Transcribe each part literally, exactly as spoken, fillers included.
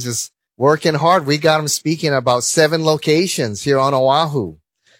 just working hard. We got him speaking about seven locations here on Oahu.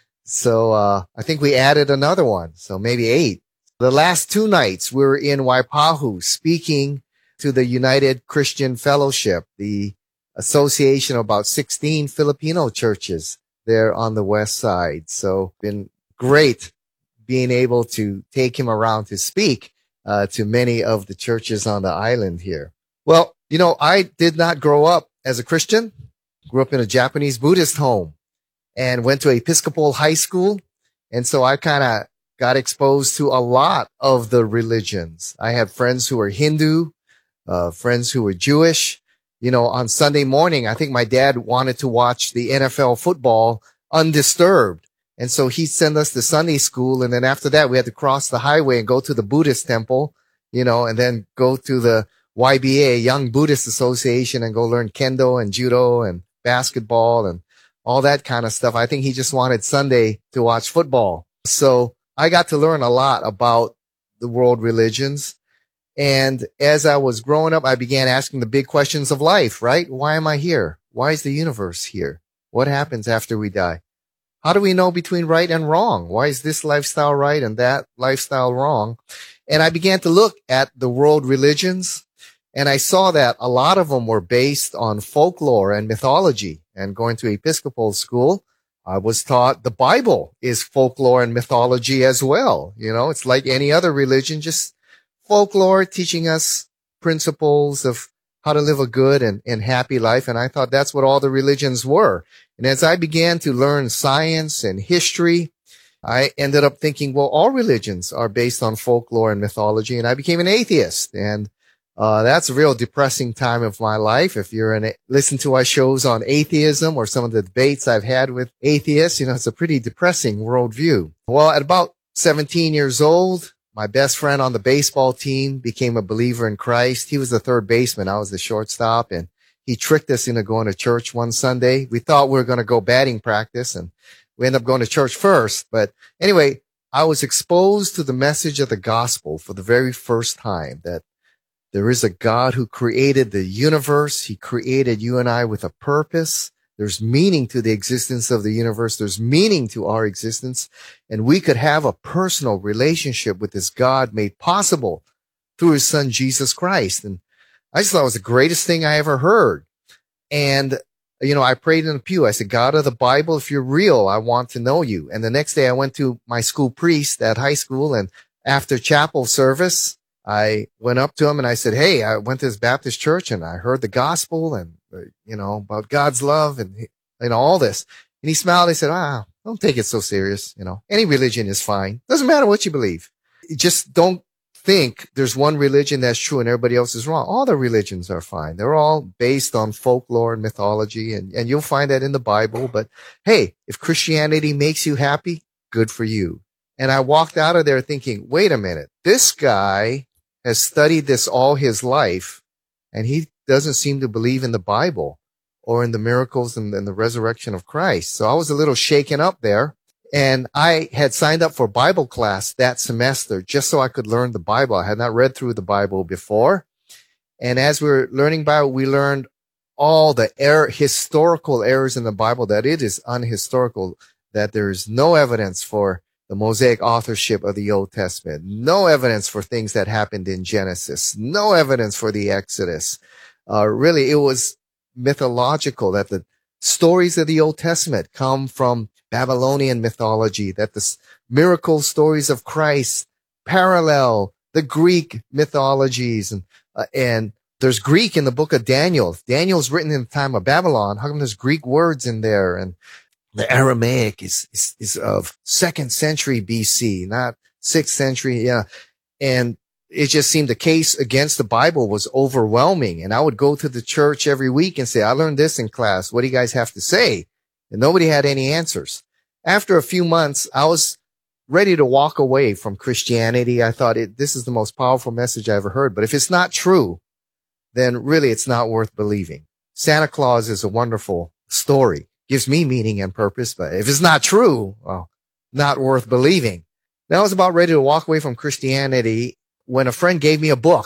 So, uh, I think we added another one. So maybe eight. The last two nights we were in Waipahu speaking to the United Christian Fellowship, the association of about sixteen Filipino churches there on the west side. So been great being able to take him around to speak, uh, to many of the churches on the island here. Well, you know, I did not grow up as a Christian. Grew up in a Japanese Buddhist home and went to Episcopal high school. And so I kind of got exposed to a lot of the religions. I had friends who were Hindu, uh, friends who were Jewish. You know, on Sunday morning, I think my dad wanted to watch the N F L football undisturbed. And so he'd send us to Sunday school. And then after that, we had to cross the highway and go to the Buddhist temple, you know, and then go to the Y B A, Young Buddhist Association, and go learn kendo and judo and basketball and all that kind of stuff. I think he just wanted Sunday to watch football. So I got to learn a lot about the world religions. And as I was growing up, I began asking the big questions of life, right? Why am I here? Why is the universe here? What happens after we die? How do we know between right and wrong? Why is this lifestyle right and that lifestyle wrong? And I began to look at the world religions, and I saw that a lot of them were based on folklore and mythology. And going to Episcopal school, I was taught the Bible is folklore and mythology as well. You know, it's like any other religion, just folklore teaching us principles of how to live a good and, and happy life. And I thought that's what all the religions were. And as I began to learn science and history, I ended up thinking, well, all religions are based on folklore and mythology. And I became an atheist. And Uh, that's a real depressing time of my life. If you're in a, listen to our shows on atheism or some of the debates I've had with atheists, you know, it's a pretty depressing worldview. Well, at about seventeen years old, my best friend on the baseball team became a believer in Christ. He was the third baseman. I was the shortstop, and he tricked us into going to church one Sunday. We thought we were going to go batting practice, and we ended up going to church first. But anyway, I was exposed to the message of the gospel for the very first time, that there is a God who created the universe. He created you and I with a purpose. There's meaning to the existence of the universe. There's meaning to our existence. And we could have a personal relationship with this God made possible through his son, Jesus Christ. And I just thought it was the greatest thing I ever heard. And, you know, I prayed in the pew. I said, God of the Bible, if you're real, I want to know you. And the next day I went to my school priest at high school, and after chapel service, I went up to him and I said, hey, I went to this Baptist church and I heard the gospel and, uh, you know, about God's love and, you know, all this. And he smiled. He said, ah, don't take it so serious. You know, any religion is fine. Doesn't matter what you believe. Just don't think there's one religion that's true and everybody else is wrong. All the religions are fine. They're all based on folklore and mythology, and, and you'll find that in the Bible. But hey, if Christianity makes you happy, good for you. And I walked out of there thinking, wait a minute, this guy has studied this all his life, and he doesn't seem to believe in the Bible or in the miracles and, and the resurrection of Christ. So I was a little shaken up there, and I had signed up for Bible class that semester just so I could learn the Bible. I had not read through the Bible before. And as we were learning Bible, we learned all the error, historical errors in the Bible, that it is unhistorical, that there is no evidence for the Mosaic authorship of the Old Testament, no evidence for things that happened in Genesis, no evidence for the Exodus. Uh, really, it was mythological, that the stories of the Old Testament come from Babylonian mythology, that the miracle stories of Christ parallel the Greek mythologies. And, uh, and there's Greek in the book of Daniel. Daniel's written in the time of Babylon. How come there's Greek words in there? And the Aramaic is, is, is of second century B C, not sixth century. Yeah. And it just seemed the case against the Bible was overwhelming. And I would go to the church every week and say, I learned this in class. What do you guys have to say? And nobody had any answers. After a few months, I was ready to walk away from Christianity. I thought it, this is the most powerful message I ever heard. But if it's not true, then really it's not worth believing. Santa Claus is a wonderful story. Gives me meaning and purpose, but if it's not true, well, not worth believing. Now I was about ready to walk away from Christianity when a friend gave me a book.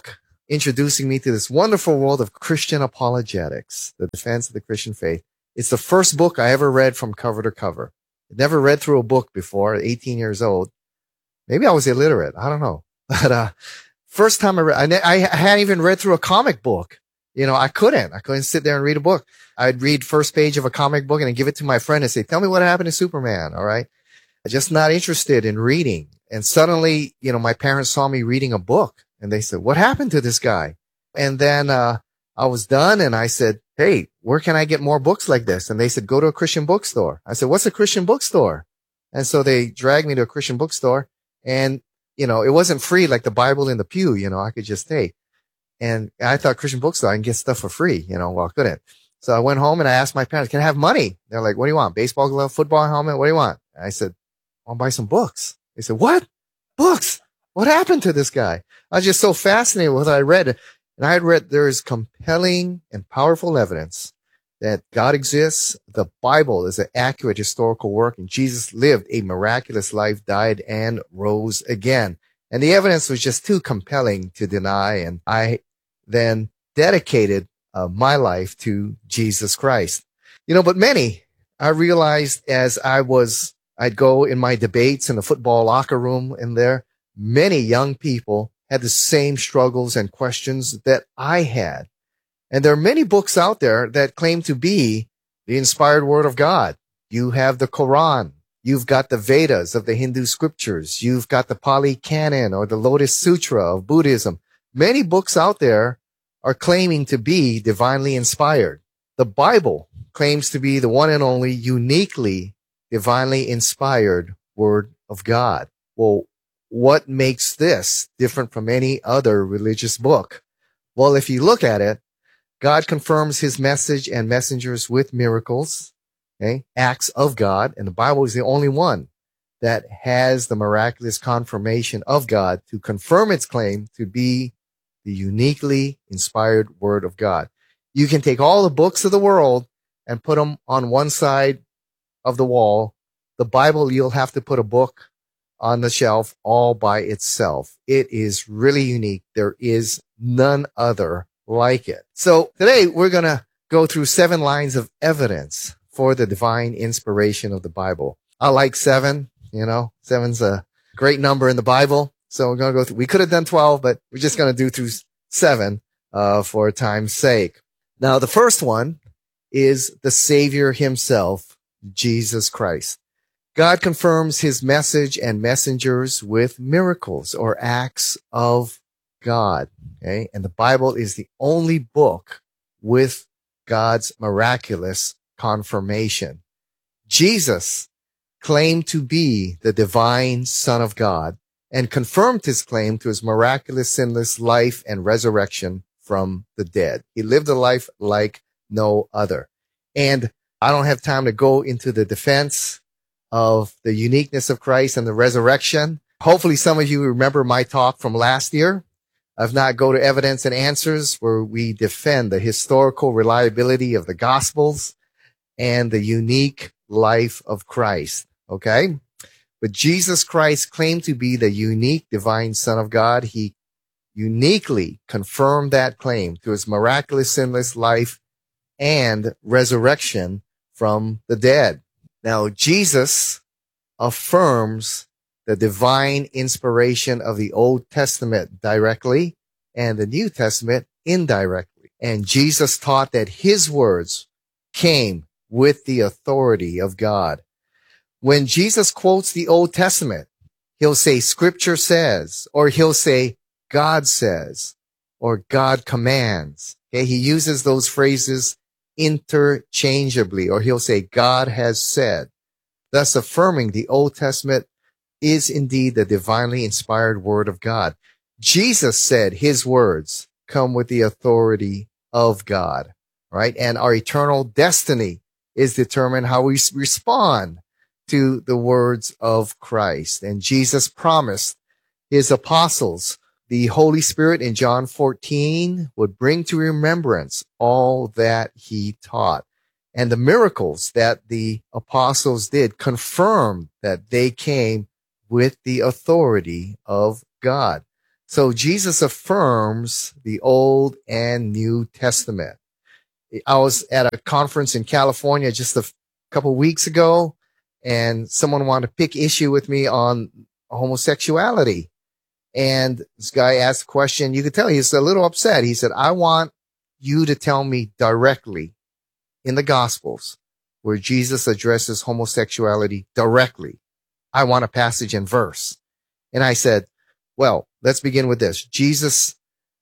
introducing me to this wonderful world of Christian apologetics, the defense of the Christian faith. It's the first book I ever read from cover to cover. I'd never read through a book before, eighteen years old. Maybe I was illiterate. I don't know. But, uh, first time I read, I, ne- I hadn't even read through a comic book. You know, I couldn't. I couldn't sit there and read a book. I'd read first page of a comic book and I'd give it to my friend and say, tell me what happened to Superman. All right. I'm just not interested in reading. And suddenly, you know, my parents saw me reading a book and they said, what happened to this guy? And then, uh, I was done and I said, hey, where can I get more books like this? And they said, go to a Christian bookstore. I said, what's a Christian bookstore? And so they dragged me to a Christian bookstore and, you know, it wasn't free like the Bible in the pew. You know, I could just stay. And I thought Christian bookstore, I can get stuff for free. You know, well, I couldn't. So I went home and I asked my parents, can I have money? They're like, what do you want? Baseball glove, football helmet? What do you want? And I said, I'll buy some books. They said, what? Books? What happened to this guy? I was just so fascinated with what I read. And I had read there is compelling and powerful evidence that God exists. The Bible is an accurate historical work and Jesus lived a miraculous life, died and rose again. And the evidence was just too compelling to deny. And I then dedicated uh, my life to Jesus Christ. You know, but many, I realized as I was, I'd go in my debates in the football locker room in there, many young people had the same struggles and questions that I had. And there are many books out there that claim to be the inspired word of God. You have the Quran. You've got the Vedas of the Hindu scriptures. You've got the Pali Canon or the Lotus Sutra of Buddhism. Many books out there are claiming to be divinely inspired. The Bible claims to be the one and only uniquely divinely inspired word of God. Well, what makes this different from any other religious book? Well, if you look at it, God confirms his message and messengers with miracles, okay, acts of God. And the Bible is the only one that has the miraculous confirmation of God to confirm its claim to be the uniquely inspired word of God. You can take all the books of the world and put them on one side of the wall. The Bible, you'll have to put a book on the shelf all by itself. It is really unique. There is none other like it. So today we're going to go through seven lines of evidence for the divine inspiration of the Bible. I like seven, you know, seven's a great number in the Bible. So we're going to go through, we could have done twelve, but we're just going to do through seven, uh, for time's sake. Now, the first one is the Savior himself, Jesus Christ. God confirms his message and messengers with miracles or acts of God. Okay. And the Bible is the only book with God's miraculous confirmation. Jesus claimed to be the divine Son of God and confirmed his claim to his miraculous, sinless life and resurrection from the dead. He lived a life like no other. And I don't have time to go into the defense of the uniqueness of Christ and the resurrection. Hopefully some of you remember my talk from last year. If not, go to Evidence and Answers, where we defend the historical reliability of the Gospels and the unique life of Christ. Okay? But Jesus Christ claimed to be the unique divine Son of God. He uniquely confirmed that claim to his miraculous, sinless life and resurrection from the dead. Now, Jesus affirms the divine inspiration of the Old Testament directly and the New Testament indirectly. And Jesus taught that his words came with the authority of God. When Jesus quotes the Old Testament, he'll say scripture says, or he'll say God says, or God commands. Okay, he uses those phrases interchangeably, or he'll say God has said, thus affirming the Old Testament is indeed the divinely inspired word of God. Jesus said his words come with the authority of God, right? And our eternal destiny is determined how we respond to the words of Christ. And Jesus promised his apostles the Holy Spirit in John fourteen would bring to remembrance all that he taught. And the miracles that the apostles did confirmed that they came with the authority of God. So Jesus affirms the Old and New Testament. I was at a conference in California just a f- couple weeks ago, and someone wanted to pick issue with me on homosexuality. And this guy asked a question. You could tell he's a little upset. He said, I want you to tell me directly in the Gospels where Jesus addresses homosexuality directly. I want a passage and verse. And I said, well, let's begin with this. Jesus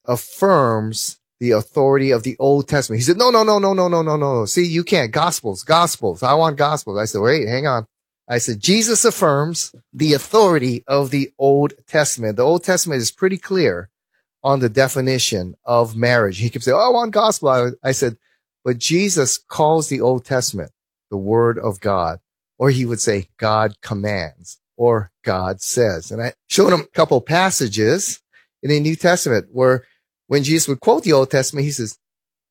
affirms the authority of the Old Testament. He said, no, no, no, no, no, no, no, no. See, you can't. Gospels, Gospels. I want Gospels. I said, wait, hang on. I said, Jesus affirms the authority of the Old Testament. The Old Testament is pretty clear on the definition of marriage. He kept saying, oh, I want gospel. I, I said, but Jesus calls the Old Testament the Word of God, or he would say God commands or God says. And I showed him a couple passages in the New Testament where when Jesus would quote the Old Testament, he says,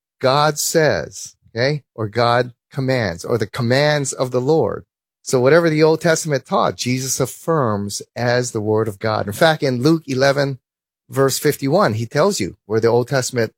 God says, okay, or God commands, or the commands of the Lord. So whatever the Old Testament taught, Jesus affirms as the Word of God. In fact, in Luke eleven, verse fifty-one, he tells you where the Old Testament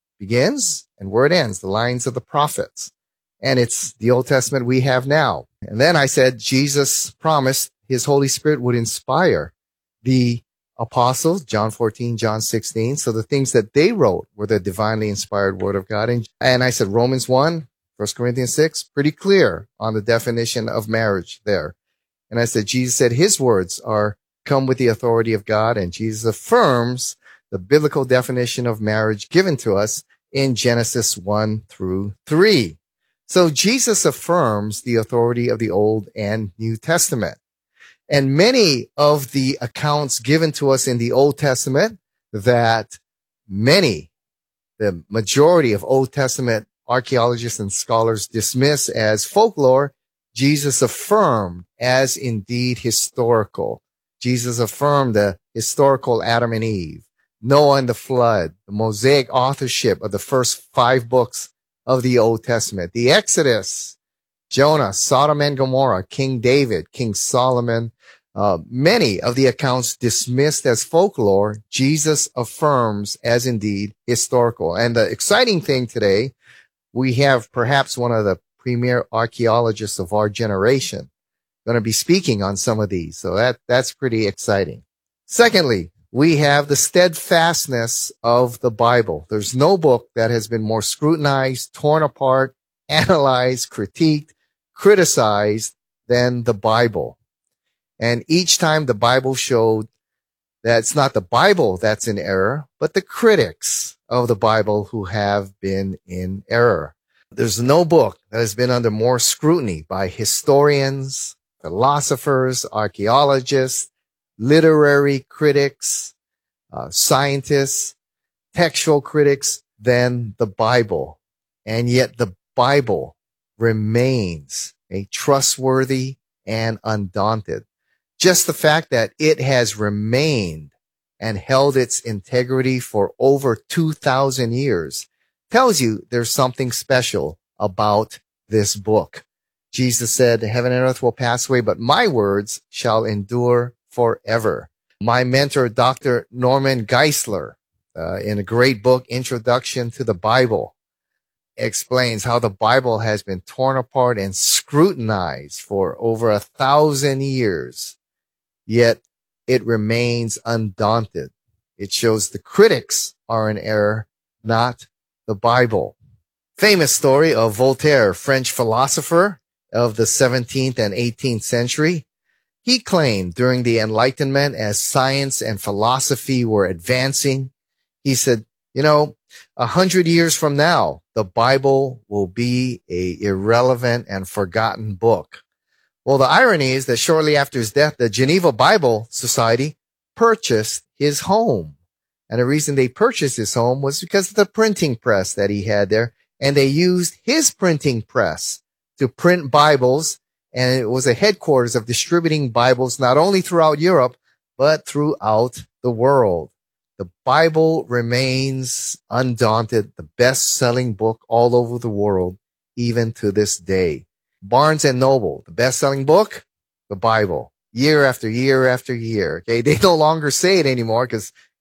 begins and where it ends, the lines of the prophets. And it's the Old Testament we have now. And then I said, Jesus promised his Holy Spirit would inspire the apostles, John fourteen, John sixteen. So the things that they wrote were the divinely inspired Word of God. And, and I said, Romans one, First Corinthians six, pretty clear on the definition of marriage there. And I said, Jesus said his words are come with the authority of God, and Jesus affirms the biblical definition of marriage given to us in Genesis one through three. So Jesus affirms the authority of the Old and New Testament. And many of the accounts given to us in the Old Testament that many, the majority of Old Testament archaeologists and scholars dismiss as folklore, Jesus affirmed as indeed historical. Jesus affirmed the historical Adam and Eve, Noah and the flood, the Mosaic authorship of the first five books of the Old Testament, the Exodus, Jonah, Sodom and Gomorrah, King David, King Solomon. Uh, many of the accounts dismissed as folklore, Jesus affirms as indeed historical. And the exciting thing today, we have perhaps one of the premier archaeologists of our generation going to be speaking on some of these. So that, that's pretty exciting. Secondly, we have the steadfastness of the Bible. There's no book that has been more scrutinized, torn apart, analyzed, critiqued, criticized than the Bible. And each time the Bible showed that it's not the Bible that's in error, but the critics of the Bible who have been in error. There's no book that has been under more scrutiny by historians, philosophers, archaeologists, literary critics, uh, scientists, textual critics than the Bible. And yet the Bible remains a trustworthy and undaunted. Just the fact that it has remained and held its integrity for over two thousand years tells you there's something special about this book. Jesus said, heaven and earth will pass away, but my words shall endure forever. My mentor, Doctor Norman Geisler, uh, in a great book, Introduction to the Bible, explains how the Bible has been torn apart and scrutinized for over a thousand years. Yet it remains undaunted. It shows the critics are in error, not the Bible. Famous story of Voltaire, French philosopher of the seventeenth and eighteenth century. He claimed during the Enlightenment, as science and philosophy were advancing, he said, you know, a hundred years from now, the Bible will be a irrelevant and forgotten book. Well, the irony is that shortly after his death, the Geneva Bible Society purchased his home. And the reason they purchased his home was because of the printing press that he had there. And they used his printing press to print Bibles. And it was a headquarters of distributing Bibles, not only throughout Europe, but throughout the world. The Bible remains undaunted, the best-selling book all over the world, even to this day. Barnes and Noble, the best-selling book, the Bible, year after year after year. Okay, they no longer say it anymore because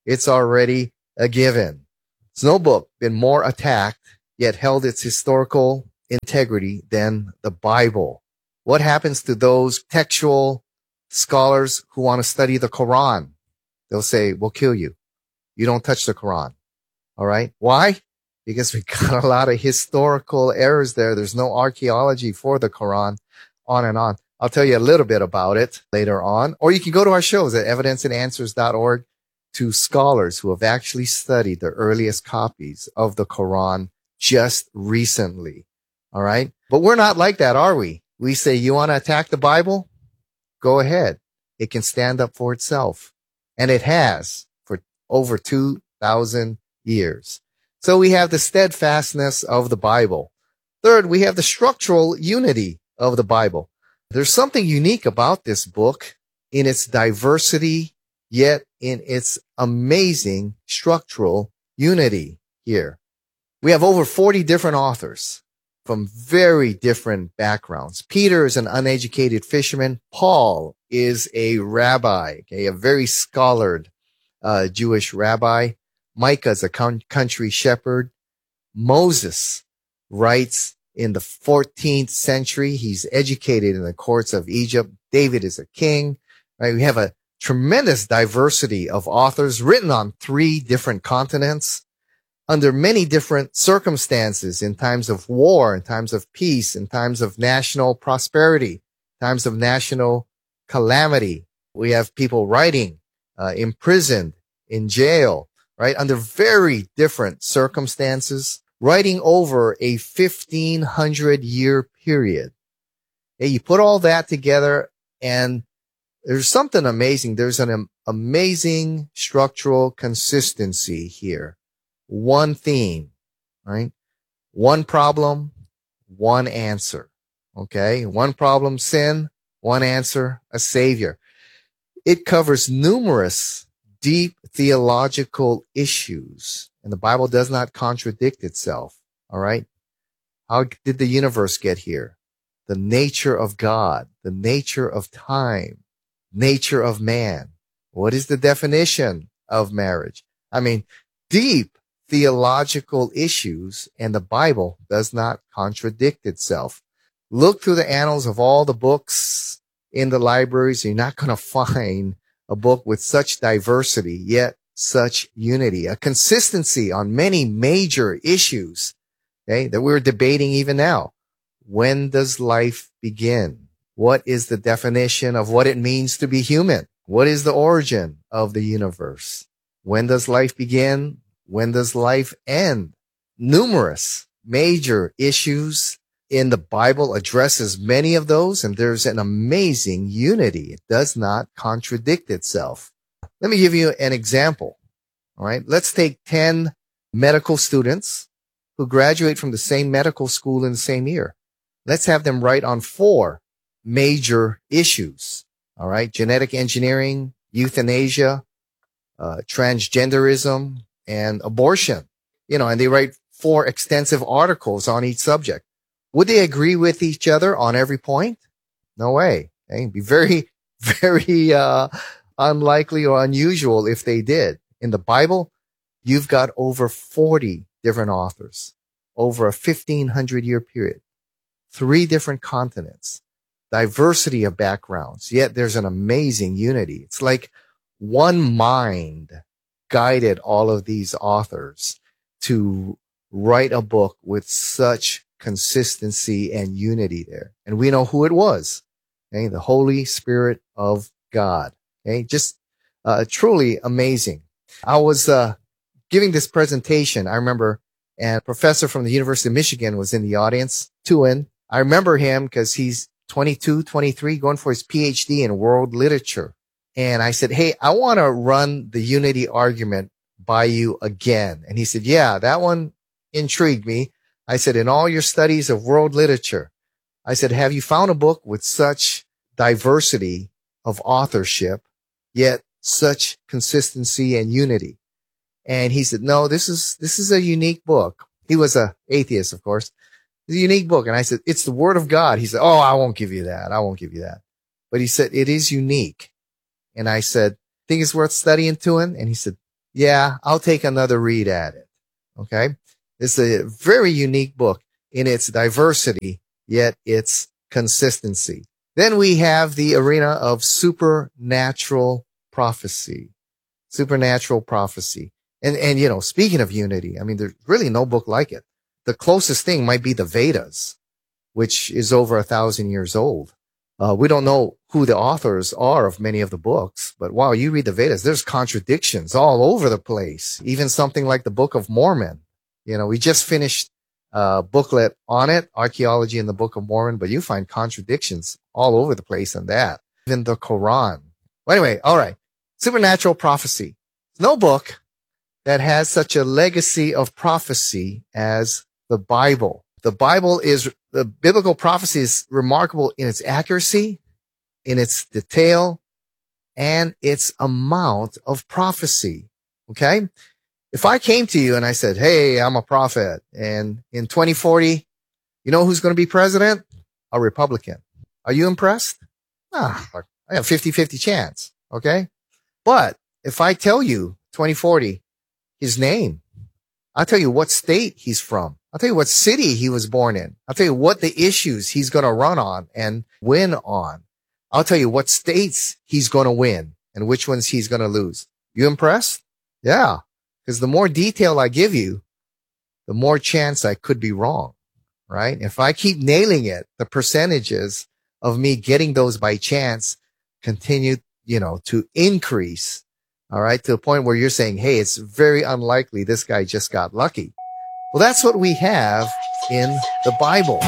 It's already a given. There's no book been more attacked, yet held its historical integrity than the Bible. What happens to those textual scholars who want to study the Quran? They'll say, we'll kill you. You don't touch the Quran. All right. Why? Because we got a lot of historical errors there. There's no archaeology for the Quran, on and on. I'll tell you a little bit about it later on. Or you can go to our shows at evidence and answers dot org to scholars who have actually studied the earliest copies of the Quran just recently. All right. But we're not like that, are we? We say, you want to attack the Bible? Go ahead. It can stand up for itself. And it has for over two thousand years. So we have the steadfastness of the Bible. Third, we have the structural unity of the Bible. There's something unique about this book in its diversity, yet in its amazing structural unity here. We have over forty different authors from very different backgrounds. Peter is an uneducated fisherman. Paul is a rabbi, okay, a very scholared uh, Jewish rabbi. Micah is a con- country shepherd. Moses writes in the fourteenth century. He's educated in the courts of Egypt. David is a king. Right? We have a tremendous diversity of authors written on three different continents under many different circumstances, in times of war, in times of peace, in times of national prosperity, times of national calamity. We have people writing, uh, imprisoned, in jail, right? Under very different circumstances, writing over a fifteen hundred year period. Yeah, you put all that together and there's something amazing. There's an am- amazing structural consistency here. One theme, right? One problem, one answer. Okay. One problem, sin. One answer, a savior. It covers numerous deep theological issues, and the Bible does not contradict itself. All right. How did the universe get here? The nature of God, the nature of time, nature of man. What is the definition of marriage? I mean, deep theological issues, and the Bible does not contradict itself. Look through the annals of all the books in the libraries. You're not going to find a book with such diversity, yet such unity, a consistency on many major issues, okay, that we're debating even now. When does life begin? What is the definition of what it means to be human? What is the origin of the universe? When does life begin? When does life end? Numerous major issues in the Bible addresses many of those, and there's an amazing unity. It does not contradict itself. Let me give you an example. All right. Let's take ten medical students who graduate from the same medical school in the same year. Let's have them write on four major issues. All right. Genetic engineering, euthanasia, uh, transgenderism, and abortion. You know, and they write four extensive articles on each subject. Would they agree with each other on every point? No way. Okay? It'd be very, very uh, unlikely or unusual if they did. In the Bible, you've got over forty different authors over a fifteen hundred year period, three different continents, diversity of backgrounds, yet there's an amazing unity. It's like one mind guided all of these authors to write a book with such consistency and unity there. And we know who it was. Okay? The Holy Spirit of God. Okay? Just uh, truly amazing. I was uh, giving this presentation, I remember, and a professor from the University of Michigan was in the audience, Tuin. I remember him because he's twenty-two, twenty-three, going for his P H D in world literature. And I said, hey, I want to run the unity argument by you again. And he said, yeah, that one intrigued me. I said, in all your studies of world literature, I said, have you found a book with such diversity of authorship, yet such consistency and unity? And he said, no, this is, this is a unique book. He was a atheist, of course. It's a unique book. And I said, it's the Word of God. He said, oh, I won't give you that. I won't give you that. But he said, it is unique. And I said, think it's worth studying, Tuin? And he said, yeah, I'll take another read at it. Okay. It's a very unique book in its diversity, yet its consistency. Then we have the arena of supernatural prophecy, supernatural prophecy. And, and, you know, speaking of unity, I mean, there's really no book like it. The closest thing might be the Vedas, which is over a thousand years old. Uh, we don't know who the authors are of many of the books, but wow, you read the Vedas, there's contradictions all over the place. Even something like the Book of Mormon. You know, we just finished a booklet on it, Archaeology in the Book of Mormon, but you find contradictions all over the place in that. Even the Quran. Well, anyway, all right. Supernatural prophecy. No book that has such a legacy of prophecy as the Bible. The Bible is, the biblical prophecy is remarkable in its accuracy, in its detail, and its amount of prophecy. Okay? If I came to you and I said, hey, I'm a prophet, and in twenty forty, you know who's going to be president? A Republican. Are you impressed? Ah, I have fifty-fifty chance. Okay? But if I tell you twenty forty, his name, I'll tell you what state he's from. I'll tell you what city he was born in. I'll tell you what the issues he's going to run on and win on. I'll tell you what states he's going to win and which ones he's going to lose. You impressed? Yeah. Because the more detail I give you, the more chance I could be wrong, right? If I keep nailing it, the percentages of me getting those by chance continue, you know, to increase. All right. To the point where you're saying, hey, it's very unlikely this guy just got lucky. Well, that's what we have in the Bible.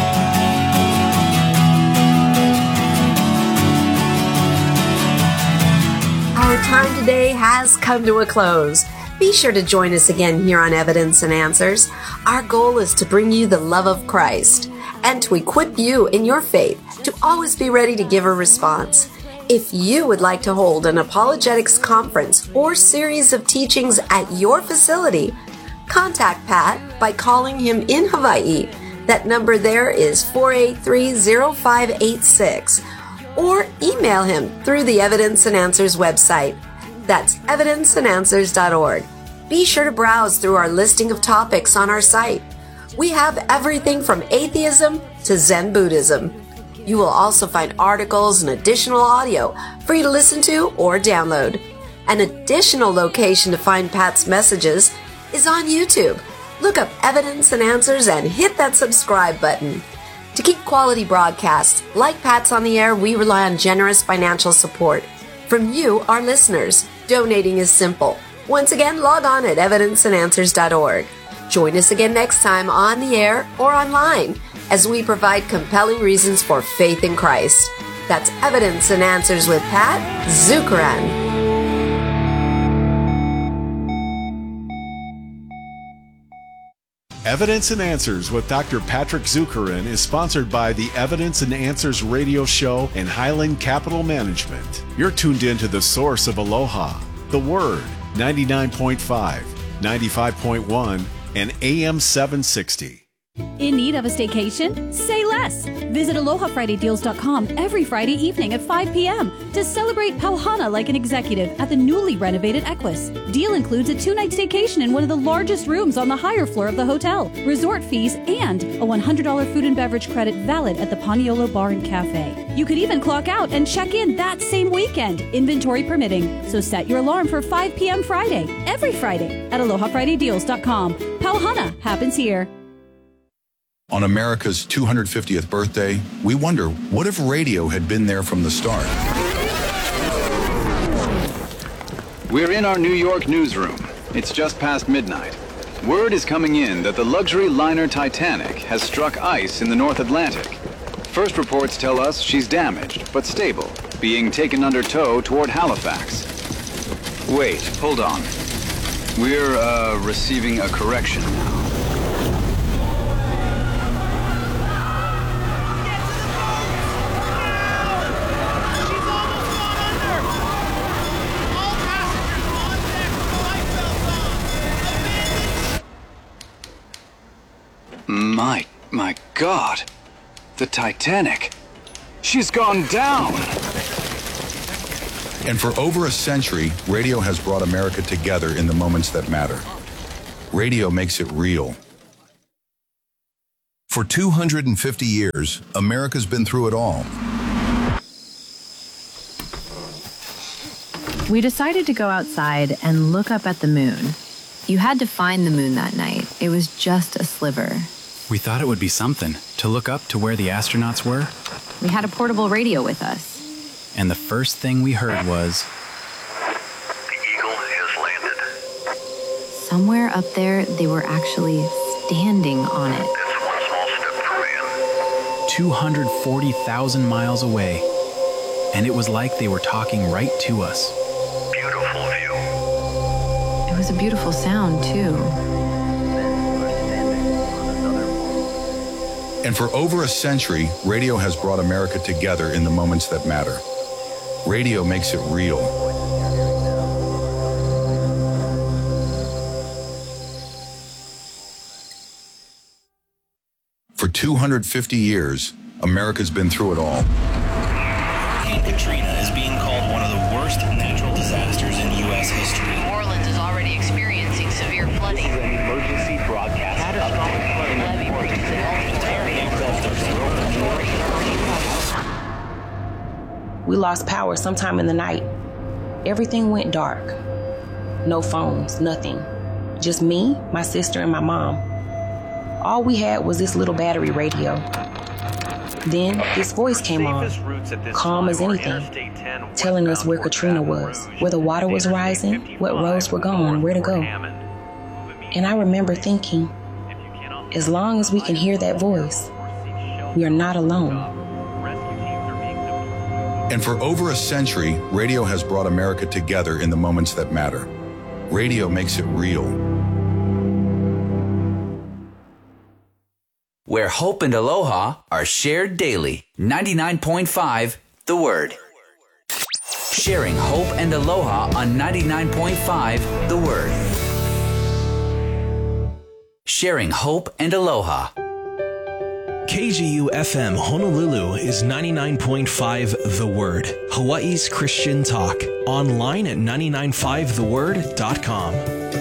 Our time today has come to a close. Be sure to join us again here on Evidence and Answers. Our goal is to bring you the love of Christ and to equip you in your faith to always be ready to give a response. If you would like to hold an apologetics conference or series of teachings at your facility, contact Pat by calling him in Hawaii. That number there is four eight three, zero five eight six. Or email him through the Evidence and Answers website. That's evidence and answers dot org. Be sure to browse through our listing of topics on our site. We have everything from atheism to Zen Buddhism. You will also find articles and additional audio for you to listen to or download. An additional location to find Pat's messages is on YouTube. Look up Evidence and Answers and hit that subscribe button. To keep quality broadcasts like Pat's on the air, we rely on generous financial support from you, our listeners. Donating is simple. Once again, log on at evidence and answers dot org. Join us again next time on the air or online as we provide compelling reasons for faith in Christ. That's Evidence and Answers with Pat Zukeran. Evidence and Answers with Doctor Patrick Zukeran is sponsored by the Evidence and Answers radio show and Highland Capital Management. You're tuned in to the source of Aloha, the Word, ninety-nine point five, ninety-five point one, and A M seven sixty. In need of a staycation? Say less. Visit aloha friday deals dot com every Friday evening at five p.m. to celebrate Pauhana like an executive at the newly renovated Equus. Deal includes a two-night staycation in one of the largest rooms on the higher floor of the hotel, resort fees, and a one hundred dollars food and beverage credit valid at the Paniolo Bar and Cafe. You could even clock out and check in that same weekend, inventory permitting. So set your alarm for five p.m. Friday, every Friday at aloha friday deals dot com. Pauhana happens here. On America's two hundred fiftieth birthday, we wonder, what if radio had been there from the start? We're in our New York newsroom. It's just past midnight. Word is coming in that the luxury liner Titanic has struck ice in the North Atlantic. First reports tell us she's damaged, but stable, being taken under tow toward Halifax. Wait, hold on. We're, uh, receiving a correction now. My, my God, the Titanic, she's gone down. And for over a century, radio has brought America together in the moments that matter. Radio makes it real. For two hundred fifty years, America's been through it all. We decided to go outside and look up at the moon. You had to find the moon that night. It was just a sliver. We thought it would be something to look up to where the astronauts were. We had a portable radio with us. And the first thing we heard was... The Eagle has landed. Somewhere up there, they were actually standing on it. That's one small step for man. two hundred forty thousand miles away. And it was like they were talking right to us. Beautiful view. It was a beautiful sound, too. And for over a century, radio has brought America together in the moments that matter. Radio makes it real. For two hundred fifty years, America's been through it all. Hurricane Katrina is being called one of the worst natural disasters in U S history. New Orleans is already experiencing severe flooding. This is an emergency broadcast. Catastrophic flooding. Levee bridges in multiple areas. We lost power sometime in the night. Everything went dark. No phones, nothing. Just me, my sister, and my mom. All we had was this little battery radio. Then this voice came on, calm as anything, telling us where Katrina was, where the water was rising, what roads were gone, where to go. And I remember thinking, as long as we can hear that voice, we are not alone. And for over a century, radio has brought America together in the moments that matter. Radio makes it real. Where hope and aloha are shared daily. ninety-nine point five, The Word. Sharing hope and aloha on ninety-nine point five, The Word. Sharing hope and aloha. K G U F M Honolulu is ninety-nine point five The Word, Hawaii's Christian talk. Online at nine nine five the word dot com.